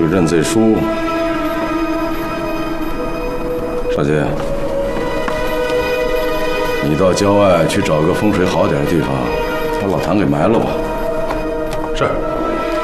认罪书。少杰，你到郊外去找个风水好点的地方，把老谭给埋了吧。 是。